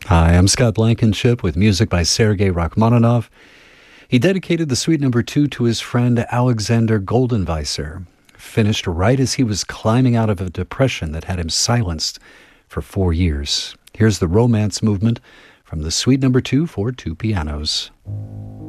Hi, I'm Scott Blankenship with music by Sergei Rachmaninoff. He dedicated the Suite Number 2 to his friend Alexander Goldenweiser, finished right as he was climbing out of a depression that had him silenced for 4 years. Here's the Romance movement from the Suite Number 2 for two pianos.